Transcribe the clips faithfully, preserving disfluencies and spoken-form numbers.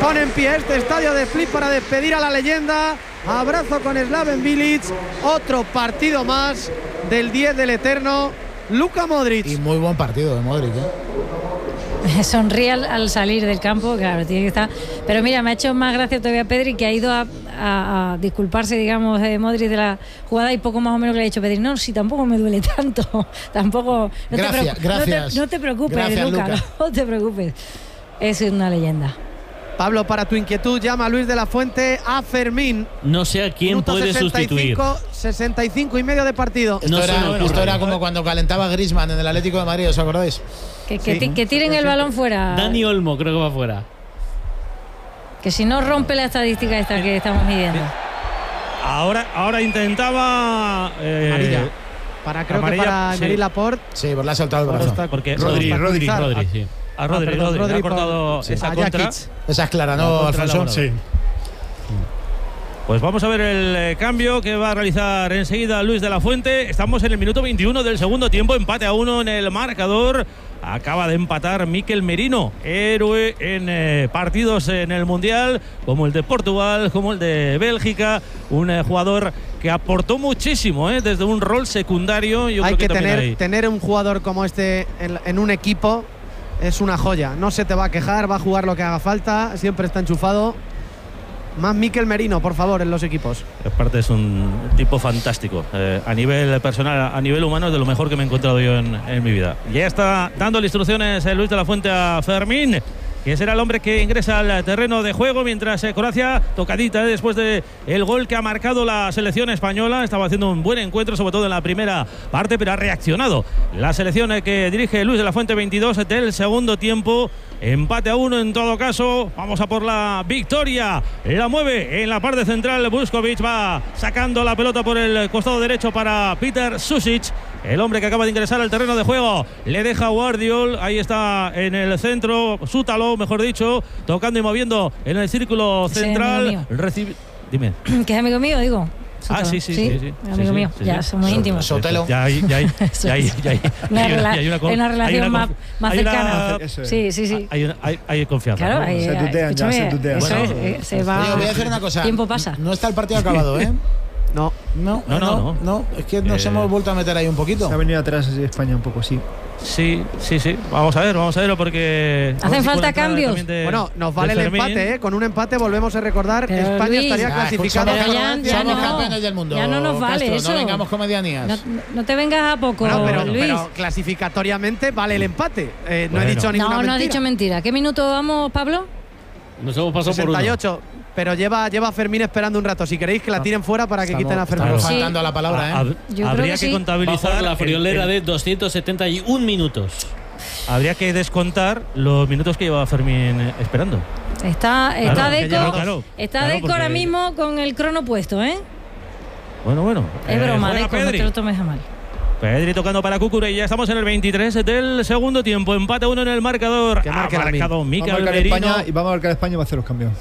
pone en pie este estadio de Split para despedir a la leyenda. Abrazo con Slaven Bilic. Otro partido más del diez del eterno Luka Modric. Y muy buen partido de Modric, ¿eh? Sonríe al, al salir del campo, claro, tiene que estar. Pero mira, me ha hecho más gracia todavía Pedri, que ha ido a, a, a disculparse, digamos, de Modric de la jugada, y poco más o menos que le ha dicho Pedri. No, si tampoco me duele tanto. Tampoco. No gracias, te gracias. No te, no te preocupes, gracias, Luka, Luka. no te preocupes. Es una leyenda. Pablo, para tu inquietud, llama a Luis de la Fuente a Fermín. No sé a quién Minuto puede sesenta y cinco, sustituir. sesenta y cinco y medio de partido. Esto, No era, se me esto era ocurre. como cuando calentaba Griezmann en el Atlético de Madrid, ¿os acordáis? Que, que, Sí. ti- que tiren el balón fuera. Dani Olmo creo que va fuera. Que si no rompe la estadística esta que estamos midiendo. Ahora, ahora intentaba. Eh, Amarilla. Para, creo amarilla, que para sí. Emery Laporte. Sí, pues le ha soltado el Por brazo. esta- Porque por Rodri, Rodri, obstaculizar Rodri, a- sí. a Rodri, Ah, perdón, Rodri, le Rodri ha cortado por- esa a contra. Jakic. Esa es clara, La ¿no, contra Alfonso? elaborada. Sí. Pues vamos a ver el eh, cambio que va a realizar enseguida Luis de la Fuente. Estamos en el minuto veintiuno del segundo tiempo, empate a uno en el marcador. Acaba de empatar Mikel Merino, héroe en eh, partidos en el Mundial, como el de Portugal, como el de Bélgica. Un eh, jugador que aportó muchísimo, eh, desde un rol secundario. Yo Hay creo que, que también tener, ahí. tener un jugador como este en, en un equipo. Es una joya. No se te va a quejar, va a jugar lo que haga falta. Siempre está enchufado. Más Mikel Merino, por favor, en los equipos. Aparte es un tipo fantástico. Eh, a nivel personal, a nivel humano, es de lo mejor que me he encontrado yo en, en mi vida. Ya está dándole instrucciones eh, Luis de la Fuente a Fermín, que será el hombre que ingresa al terreno de juego, mientras eh, Croacia, tocadita eh, después de el gol que ha marcado la selección española. Estaba haciendo un buen encuentro, sobre todo en la primera parte, pero ha reaccionado la selección eh, que dirige Luis de la Fuente, veintidós del segundo tiempo. Empate a uno en todo caso. Vamos a por la victoria. La mueve en la parte central. Vuskovic va sacando la pelota por el costado derecho para Peter Susic, el hombre que acaba de ingresar al terreno de juego. Le deja Guardiol. Ahí está en el centro. Sútalo, mejor dicho, tocando y moviendo en el círculo Ese central. amigo mío. Recibe. Dime. Que es amigo mío, digo. Ah, sí, sí, sí, sí. Amigo Sí, mío, sí, ya sí. somos íntimos. Sotelo. Ya hay, ya hay, ya hay, ya hay, Una, hay rela- hay una con- hay una relación hay una más, con- más hay una- cercana. Eso es. Sí, sí, sí. Hay, una- hay, hay confianza. Claro, ¿no? ahí, Se tutean ya, escúchame, se tutean. eso Bueno, es, eh, se va. Oye, voy a hacer una cosa. Tiempo pasa. No está el partido acabado, ¿eh? No. No, No, no, no, no, no. Es que nos Eh, hemos vuelto a meter ahí un poquito. Se ha venido atrás así España un poco, sí. Sí, sí, sí. Vamos a ver, vamos a verlo porque. ¿Hacen a ver si falta puede entrar cambios? también de- Bueno, nos vale de el Fermín. empate, ¿eh? Con un empate volvemos a recordar. Pero, España Luis, estaría Ah, clasificado. escucha, Pero ya- somos ya no. campeones del mundo. Ya no nos vale Castro, eso. No vengamos con medianías. No, no te vengas a poco, Bueno, pero, Luis. pero clasificatoriamente vale el empate. Eh, no Bueno. he dicho ninguna no, no mentira. has dicho mentira. ¿Qué minuto vamos, Pablo? Nos hemos pasado por sesenta y uno. ocho. Pero lleva, lleva Fermín esperando un rato. Si queréis que la tiren fuera para que Estamos- quiten a Fermín. Estamos Sí. faltando a la palabra, ¿eh? Hab- Yo creo habría que que, sí. contabilizar Bajo la friolera el- el- de doscientos setenta y un minutos. Habría que descontar los minutos que lleva Fermín eh, esperando. Está, está Claro, Deco, claro, claro. está Claro, Deco porque- ahora mismo con el crono puesto, ¿eh? Bueno, bueno. Es Eh, broma, juega Deco, no Pedri. te lo tomes a mal. Pedri tocando para Cucurella. Estamos en el veintitrés del segundo tiempo. Empate uno en el marcador. Que marque ha Lamine. marcado Va a Mikel marcar Merino. España y vamos a marcar España y va a hacer los cambios.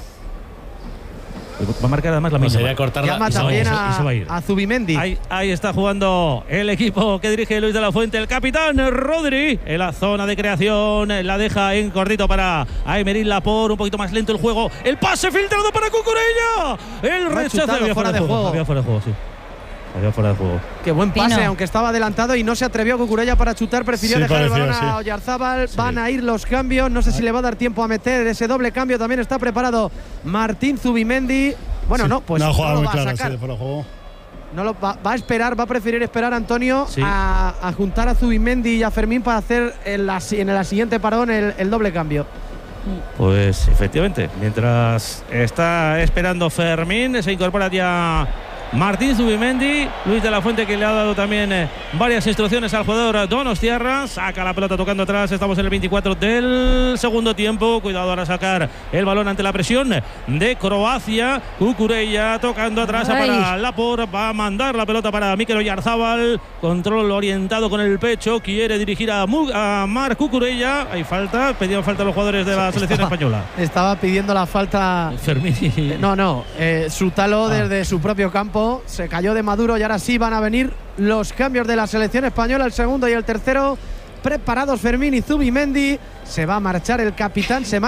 Va a marcar además la Pues misma. sería cortarla Llama y se va a también ir. y se va a ir. a, a Zubimendi. Ahí, ahí está jugando el equipo que dirige Luis de la Fuente, el capitán Rodri, en la zona de creación. La deja en cortito para Aymeric Laporte. Un poquito más lento el juego. El pase filtrado para Cucurella. El Lo ha rechazo. chutado Había fuera de juego. Había fuera de juego, sí. Había fuera de juego. Qué buen pase, Pino. aunque estaba adelantado y no se atrevió Cucurella para chutar, prefirió Sí, dejar el parecía, balón a sí. Oyarzábal. Van a ir los cambios, no sé si le va a dar tiempo a meter ese doble cambio. También está preparado Martín Zubimendi. Bueno, no, pues Una no jugada lo muy va a clara, sacar. sí, de fuera de juego. No lo, va, va a esperar, va a preferir esperar a Antonio Sí. a, a juntar a Zubimendi y a Fermín para hacer en la, en la siguiente parón el, el doble cambio. Pues efectivamente, mientras está esperando Fermín, se incorpora ya Martín Zubimendi. Luis de la Fuente, que le ha dado también eh, varias instrucciones al jugador Donostiarra. Saca la pelota tocando atrás. Estamos en el veinticuatro del segundo tiempo. Cuidado ahora a sacar el balón ante la presión de Croacia. Cucurella tocando atrás Ay. para Laporte. Va a mandar la pelota para Mikel Oyarzábal. Control orientado con el pecho. Quiere dirigir a, Mu- a Marc Cucurella. Hay falta. Pedían falta los jugadores de la selección Estaba- española. Estaba pidiendo la falta. Fermín. Eh, No, no, eh, Sútalo Ah. desde su propio campo, se cayó de Maduro y ahora sí van a venir los cambios de la selección española, el segundo y el tercero. Preparados Fermín y Zubimendi, se va a marchar el capitán, se